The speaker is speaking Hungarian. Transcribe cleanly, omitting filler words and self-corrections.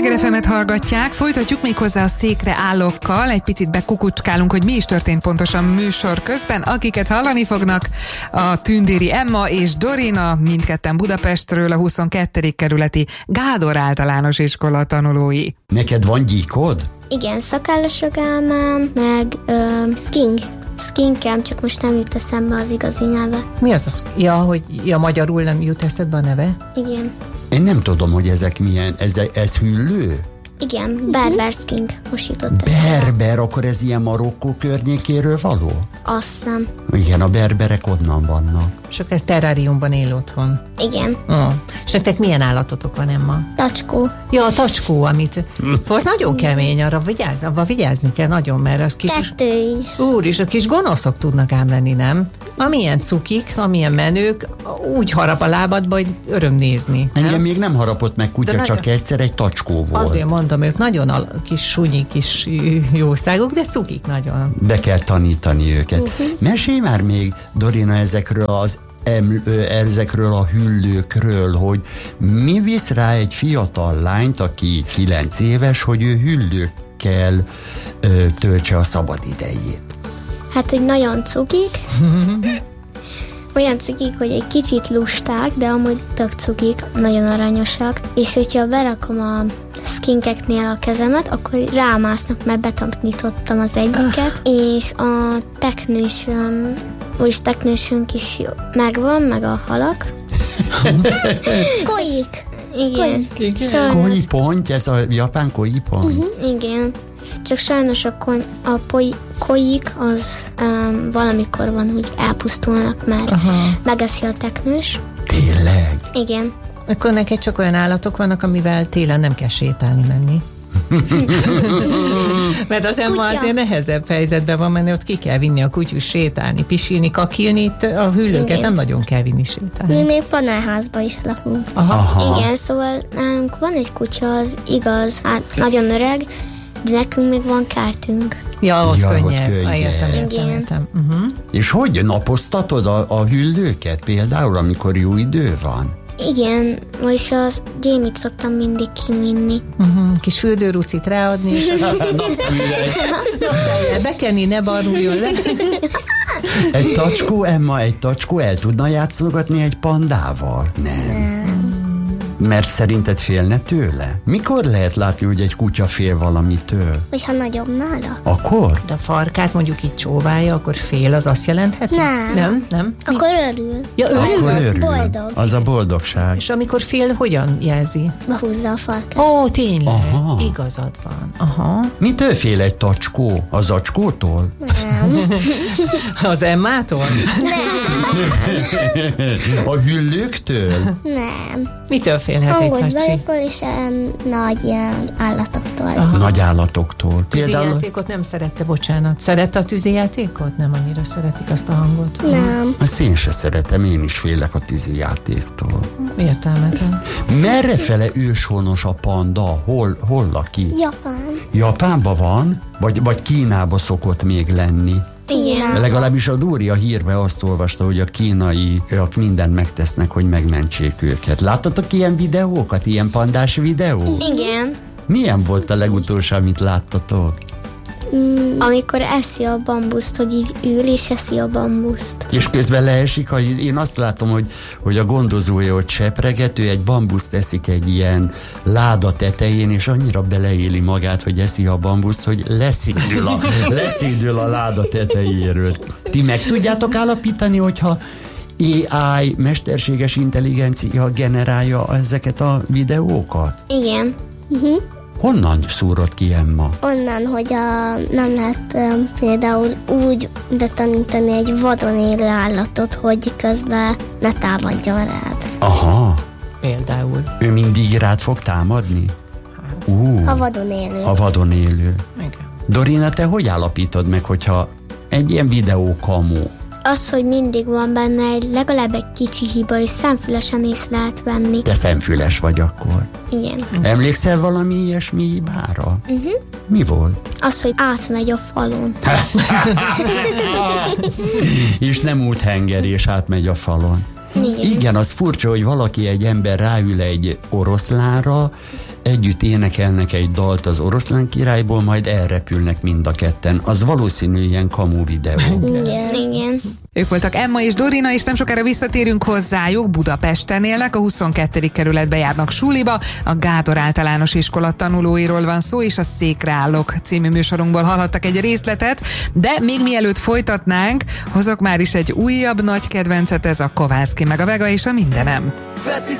Sláger FM-et hallgatják, folytatjuk méghozzá a székre állókkal, egy picit bekukucskálunk, hogy mi is történt pontosan műsor közben. Akiket hallani fognak, a Tündéri Emma és Dorina, mindketten Budapestről, a 22. kerületi Gádor általános iskola tanulói. Neked van gyíkod? Igen, szakállas ragálmám, meg skinkem, csak most nem jut eszembe az igazi neve. Mi az? Hogy magyarul nem jut eszedbe a neve? Igen. Én nem tudom, hogy ezek milyen, ez hüllő? Igen, berber skink, most jutott eszembe. Berber, akkor ez ilyen Marokkó környékéről való? Azt nem. Igen, a berberek onnan vannak. És akkor ez terráriumban él otthon. Igen. És nektek milyen állatotok van, Emma? Tacskó. Ja, a tacskó, amit... Az nagyon kemény, arra vigyázni kell nagyon, mert az kis... Kettő is. Úr, és a kis gonoszok tudnak ám lenni, nem? Amilyen cukik, amilyen menők, úgy harap a lábadba, hogy öröm nézni. Nem? Engem még nem harapott meg kutya, csak egyszer egy tacskó volt. Azért mondom, ők nagyon kis sunyi, kis jószágok, de cukik nagyon. Be kell tanítani őket. Mesélj már még, Dorina, ezekről a hüllőkről, hogy mi visz rá egy fiatal lányt, aki 9 éves, hogy ő hüllőkkel töltse a szabad idejét. Hát, hogy nagyon cukik. Olyan cukik, hogy egy kicsit lusták, de amúgy tök cukik, nagyon aranyosak. És hogyha berakom a skinkeknél a kezemet, akkor rámásznak, mert betanítottam az egyiket. És a teknősünk is megvan, meg a halak. Koik. Igen. Koi pont, ez a japán koi pont? Igen. Csak sajnos a koik az valamikor van, hogy elpusztulnak, mert megeszi a teknős. Tényleg? Igen. Akkor neked csak olyan állatok vannak, amivel télen nem kell sétálni menni. Mert az Emma azért nehezebb helyzetben van, mert ott ki kell vinni a kutyus sétálni, pisilni, kakilni, itt a hüllőket nem nagyon kell vinni sétálni. Mi még panelházban is lakunk. Aha. Igen, szóval nálunk van egy kutya, az igaz, hát nagyon öreg, de nekünk még van kertünk. Ja, ott könnyebb. Értem. És hogy napoztatod a hüllőket például, amikor jó idő van? Igen, vagyis az Jamie-t szoktam mindig kivinni. Kis fürdőrucit ráadni, és bekenni, ne baruljon le. Egy tacskó, Emma, el tudna játszolgatni egy pandával? Nem. Mert szerinted félne tőle? Mikor lehet látni, hogy egy kutya fél valamitől? Hogyha nagyobb nála. Akkor? De a farkát mondjuk így csóválja, akkor fél, az azt jelentheti? Nem? Akkor örül. Ja, akkor örül. Boldog. Az a boldogság. És amikor fél, hogyan jelzi? Behúzza a farkát. Ó, tényleg. Aha. Igazad van. Aha. Mitől fél egy tacskó? A zacskótól? Nem. Az Emmától? A hüllőktől? Nem. Mitől félhet egy kacsi? Hangos és nagy állatoktól. Nagy állatoktól. Tűzijátékot nem szerette, bocsánat. Szerette a tűzijátékot? Nem annyira szeretik azt a hangot. Nem. Azt én se szeretem, én is félek a tűzijátéktól. Értelmetlen. Merrefele őshonos a panda? Hol lakik? Japán. Japánban van? Vagy Kínában szokott még lenni? Igen. Legalábbis a Dóri a hírbe azt olvasta, hogy a kínaiak mindent megtesznek, hogy megmentsék őket. Láttatok ilyen videókat, ilyen pandás videót? Igen. Milyen volt a legutolsó, amit láttatok? Amikor eszi a bambuszt, hogy így ül és eszi a bambuszt. És közben leesik, én azt látom, hogy a gondozója ott sepreget, ő egy bambuszt eszik egy ilyen láda tetején, és annyira beleéli magát, hogy eszi a bambuszt, hogy leszédül a láda tetejéről. Ti meg tudjátok állapítani, hogyha AI, mesterséges intelligencia generálja ezeket a videókat? Igen. Honnan szúrod ki, Emma? Onnan, hogy nem lehet például úgy betanítani egy vadon élő állatot, hogy közben ne támadjon rád. Aha. Például. Ő mindig rád fog támadni? Ha vadon élő. Ha vadon élő. Igen. Dorina, te hogy állapítod meg, hogyha egy ilyen videó kamu? Az, hogy mindig van benne legalább egy kicsi hiba, és szemfülesen észre lehet venni. Te szemfüles vagy akkor. Igen. Emlékszel valami ilyesmi hibára? Mi volt? Az, hogy átmegy a falon. És nem úthenger, és átmegy a falon. Igen. Igen, az furcsa, hogy egy ember ráül egy oroszlánra, együtt énekelnek egy dalt az Oroszlán királyból, majd elrepülnek mind a ketten. Az valószínű ilyen kamu videó. Igen. Ők voltak Emma és Dorina, és nem sokára visszatérünk hozzájuk. Budapesten élnek, a 22. kerületbe járnak suliba. A Gádor általános iskola tanulóiról van szó, és a Székre állok című műsorunkból hallhattak egy részletet, de még mielőtt folytatnánk, hozok már is egy újabb nagy kedvencet, ez a Kovánszki meg a Vega és a Mindenem.